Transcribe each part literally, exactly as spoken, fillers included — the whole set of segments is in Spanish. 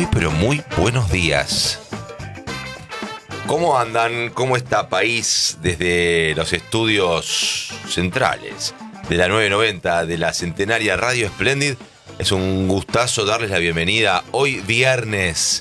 Muy, pero muy buenos días. ¿Cómo andan? ¿Cómo está país desde los estudios centrales de la nueve noventa de la Centenaria Radio Splendid? Es un gustazo darles la bienvenida hoy viernes.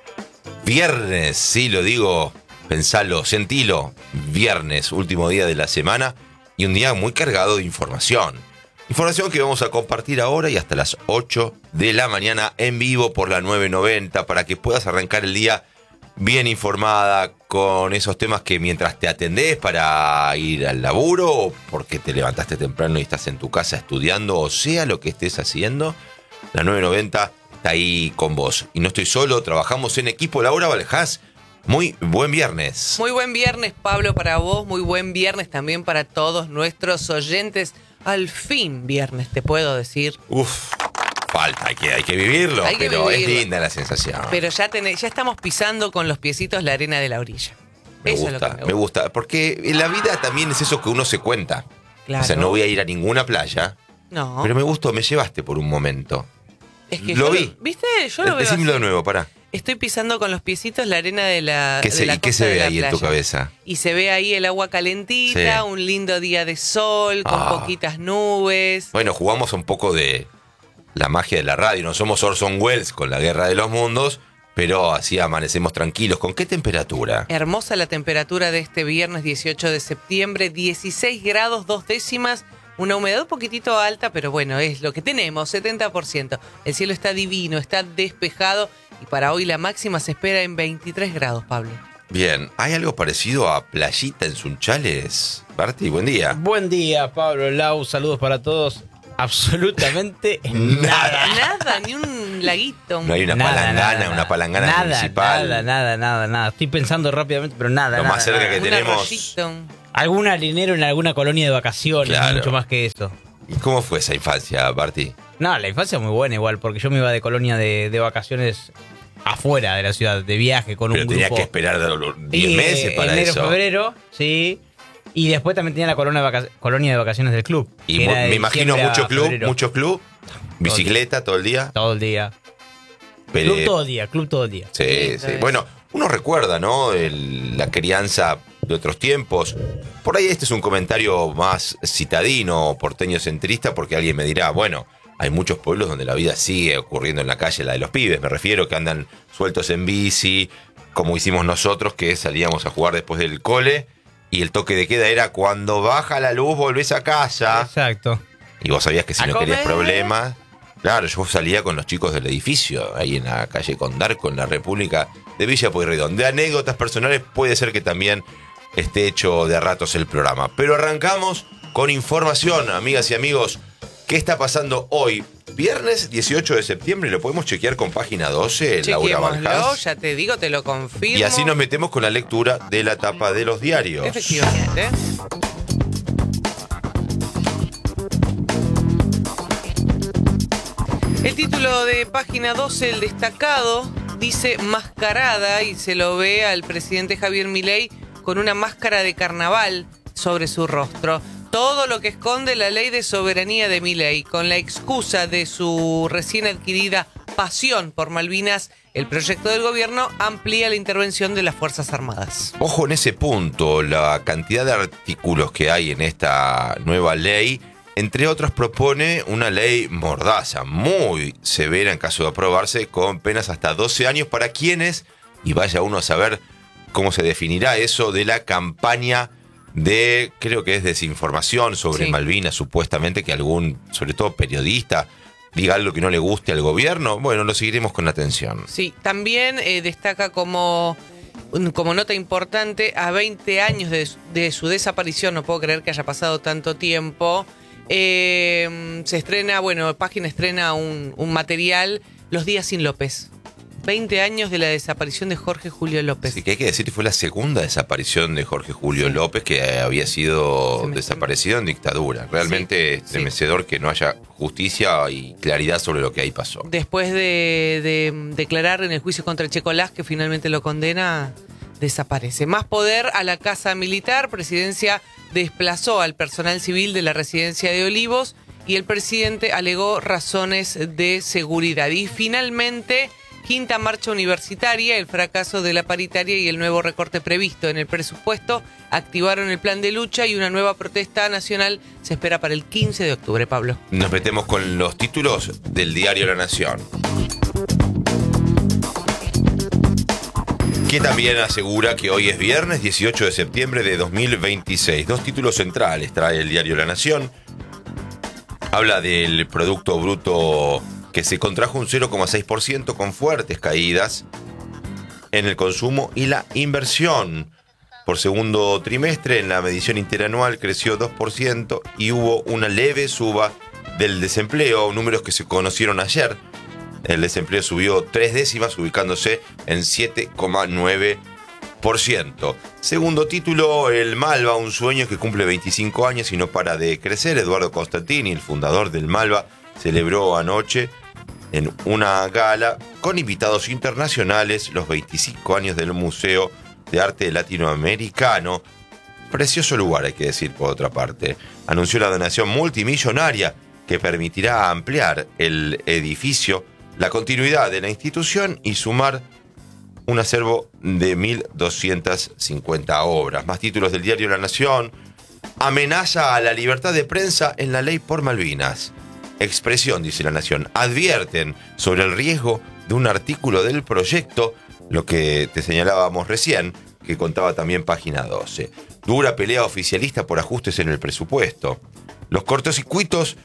Viernes, sí, lo digo, pensalo, sentilo. Viernes, último día de la semana y un día muy cargado de información. Información que vamos a compartir ahora y hasta las ocho de la mañana en vivo por la nueve noventa para que puedas arrancar el día bien informada con esos temas que mientras te atendés para ir al laburo o porque te levantaste temprano y estás en tu casa estudiando o sea lo que estés haciendo, la nueve noventa está ahí con vos. Y no estoy solo, trabajamos en equipo. Laura Valjás, muy buen viernes. Muy buen viernes, Pablo, para vos. Muy buen viernes también para todos nuestros oyentes. Al fin viernes, te puedo decir. Uf, falta, hay que, hay que vivirlo, hay que pero vivirlo. Es linda la sensación. Pero ya, tenés, ya estamos pisando con los piecitos la arena de la orilla. Me Eso gusta, es lo que me gusta. me gusta, porque en la vida también es eso que uno se cuenta. Claro. O sea, no voy a ir a ninguna playa, No. pero me gustó, me llevaste por un momento. Es que lo yo vi. ¿Viste? Yo lo veo Decímelo así. de nuevo, pará. Estoy pisando con los piecitos la arena de la ¿Qué de se, la ¿Y qué costa se de ve la ahí en tu playa. cabeza? Y se ve ahí el agua calentita, Sí. un lindo día de sol, con Ah. poquitas nubes. Bueno, jugamos un poco de la magia de la radio. No somos Orson Welles con la Guerra de los Mundos, pero así amanecemos tranquilos. ¿Con qué temperatura? Hermosa la temperatura de este viernes dieciocho de septiembre, dieciséis grados, dos décimas, una humedad un poquitito alta, pero bueno, es lo que tenemos, setenta por ciento. El cielo está divino, está despejado y para hoy la máxima se espera en veintitrés grados, Pablo. Bien, ¿hay algo parecido a playita en Sunchales? Barty, buen día. Buen día, Pablo, Lau, saludos para todos. Absolutamente nada. Nada, ni un laguito. No hay una Nada, palangana, nada, una palangana nada, municipal. Nada, nada, nada, nada. Estoy pensando rápidamente, pero nada. Lo nada, más cerca nada. que Un tenemos- arroyito. Algún harinero en alguna colonia de vacaciones, Claro. mucho más que eso. ¿Y cómo fue esa infancia, Barty? No, la infancia es muy buena igual, porque yo me iba de colonia de, de vacaciones afuera de la ciudad, de viaje con Pero un tenías grupo. que esperar diez Y, meses eh, para enero, eso. febrero, sí. Y después también tenía la colonia de, vaca- colonia de vacaciones del club. Y que mu- era de me imagino diciembre a mucho club, febrero. mucho club, bicicleta todo el día. Todo el día. Pero- Club todo el día, club todo el día. Sí, Sí, sí. eso. Bueno, uno recuerda, ¿no? El- la crianza de otros tiempos. Por ahí este es un comentario más citadino, porteño centrista, porque alguien me dirá, bueno, hay muchos pueblos donde la vida sigue ocurriendo en la calle, la de los pibes, me refiero, que andan sueltos en bici, como hicimos nosotros, que salíamos a jugar después del cole, y el toque de queda era cuando baja la luz, volvés a casa. Exacto. Y vos sabías que si ¿A no querías comer? problemas... Claro, yo salía con los chicos del edificio, ahí en la calle Condarco, en la República de Villa Pueyrredón. De anécdotas personales puede ser que también esté hecho de a ratos el programa. Pero arrancamos con información, amigas y amigos. ¿Qué está pasando hoy? Viernes dieciocho de septiembre, lo podemos chequear con página doce, Laura Chequémoslo, Valjás. ya te digo, te lo confirmo. Y así nos metemos con la lectura de la tapa de los diarios. Efectivamente. El título de página doce, el destacado, dice mascarada y se lo ve al presidente Javier Milei con una máscara de carnaval sobre su rostro. Todo lo que esconde la ley de soberanía de Milei, con la excusa de su recién adquirida pasión por Malvinas, el proyecto del gobierno amplía la intervención de las Fuerzas Armadas. Ojo en ese punto, la cantidad de artículos que hay en esta nueva ley, entre otros propone una ley mordaza, muy severa en caso de aprobarse, con penas hasta doce años para quienes, y vaya uno a saber cómo se definirá eso de la campaña de, creo que es desinformación sobre Sí. Malvinas, supuestamente que algún, sobre todo periodista, diga algo que no le guste al gobierno. Bueno, lo seguiremos con atención. Sí, también eh, destaca como, como nota importante, a veinte años de, de su desaparición, no puedo creer que haya pasado tanto tiempo, eh, se estrena, bueno, Página estrena un, un material, Los días sin López. veinte años de la desaparición de Jorge Julio López. Sí, que hay que decir que fue la segunda desaparición de Jorge Julio Sí. López, que había sido Se me- desaparecido en dictadura. Realmente Sí, estremecedor que no haya justicia y claridad sobre lo que ahí pasó. Después de, de declarar en el juicio contra Checolás, que finalmente lo condena, desaparece. Más poder a la Casa Militar. Presidencia desplazó al personal civil de la residencia de Olivos y el presidente alegó razones de seguridad. Y finalmente Quinta marcha universitaria, el fracaso de la paritaria y el nuevo recorte previsto en el presupuesto activaron el plan de lucha y una nueva protesta nacional se espera para el quince de octubre, Pablo. Nos metemos con los títulos del diario La Nación, que también asegura que hoy es viernes dieciocho de septiembre de dos mil veintiséis. Dos títulos centrales trae el diario La Nación. Habla del Producto Bruto que se contrajo un cero coma seis por ciento con fuertes caídas en el consumo y la inversión. Por segundo trimestre, en la medición interanual creció dos por ciento y hubo una leve suba del desempleo, números que se conocieron ayer. El desempleo subió tres décimas, ubicándose en siete coma nueve por ciento. Segundo título, el Malva, un sueño que cumple veinticinco años y no para de crecer. Eduardo Constantini, el fundador del Malva, celebró anoche en una gala con invitados internacionales los veinticinco años del Museo de Arte Latinoamericano. Precioso lugar, hay que decir, por otra parte. Anunció la donación multimillonaria que permitirá ampliar el edificio, la continuidad de la institución y sumar un acervo de mil doscientas cincuenta obras. Más títulos del diario La Nación. Amenaza a la libertad de prensa en la ley por Malvinas. Expresión, dice La Nación. Advierten sobre el riesgo de un artículo del proyecto, lo que te señalábamos recién, que contaba también página doce. Dura pelea oficialista por ajustes en el presupuesto. Los cortocircuitos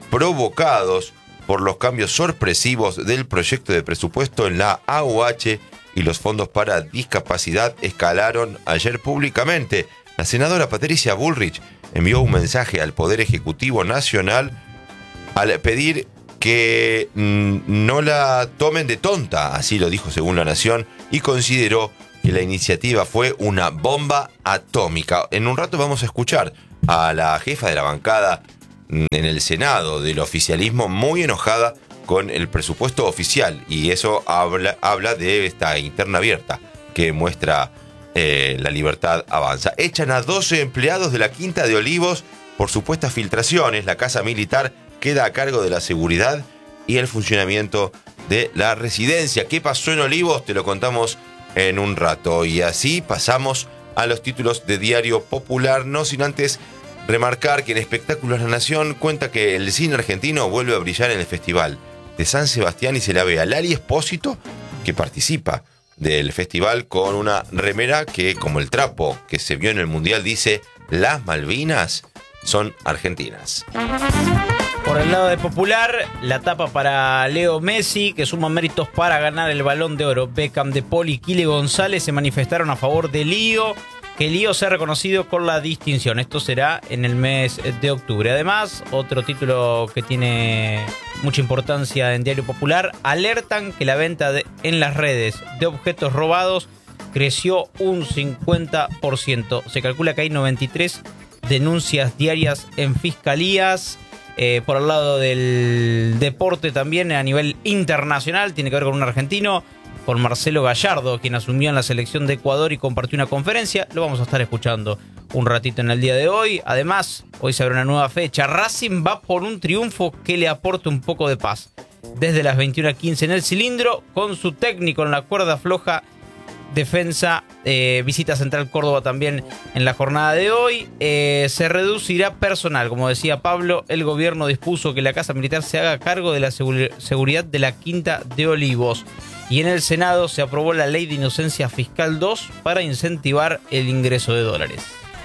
provocados por los cambios sorpresivos del proyecto de presupuesto en la A U H y los fondos para discapacidad escalaron ayer públicamente. La senadora Patricia Bullrich envió un mensaje al Poder Ejecutivo Nacional al pedir que mmm, no la tomen de tonta, así lo dijo según La Nación, y consideró que la iniciativa fue una bomba atómica. En un rato vamos a escuchar a la jefa de la bancada en el Senado del oficialismo muy enojada con el presupuesto oficial, y eso habla, habla de esta interna abierta que muestra eh, La Libertad Avanza. Echan a doce empleados de la Quinta de Olivos por supuestas filtraciones. La Casa Militar queda a cargo de la seguridad y el funcionamiento de la residencia. ¿Qué pasó en Olivos? Te lo contamos en un rato. Y así pasamos a los títulos de Diario Popular, no sin antes remarcar que en Espectáculos La Nación cuenta que el cine argentino vuelve a brillar en el Festival de San Sebastián y se la ve a Lali Espósito, que participa del festival con una remera que, como el trapo que se vio en el Mundial, dice: las Malvinas son argentinas. Por el lado de Popular, la tapa para Leo Messi, que suma méritos para ganar el Balón de Oro. Beckham, De Paul y Kile González se manifestaron a favor de Lío, que Lío sea reconocido con la distinción. Esto será en el mes de octubre. Además, otro título que tiene mucha importancia en Diario Popular: alertan que la venta de, en las redes de objetos robados creció un cincuenta por ciento. Se calcula que hay noventa y tres denuncias diarias en fiscalías. Eh, por el lado del deporte también a nivel internacional, tiene que ver con un argentino, con Marcelo Gallardo, quien asumió en la selección de Ecuador y compartió una conferencia. Lo vamos a estar escuchando un ratito en el día de hoy. Además, hoy se abre una nueva fecha. Racing va por un triunfo que le aporte un poco de paz. Desde las veintiuna quince en el Cilindro, con su técnico en la cuerda floja, Defensa, eh, visita Central Córdoba también en la jornada de hoy. Eh, se reducirá personal, como decía Pablo. El gobierno dispuso que la Casa Militar se haga cargo de la segura, seguridad de la Quinta de Olivos. Y en el Senado se aprobó la Ley de Inocencia Fiscal dos para incentivar el ingreso de dólares.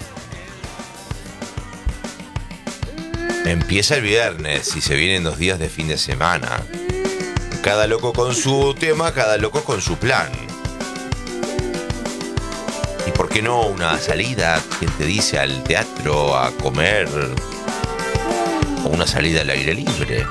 Empieza el viernes y se vienen dos días de fin de semana. Cada loco con su tema, cada loco con su plan. ¿Y por qué no una salida, quien te dice, al teatro, a comer? O una salida al aire libre.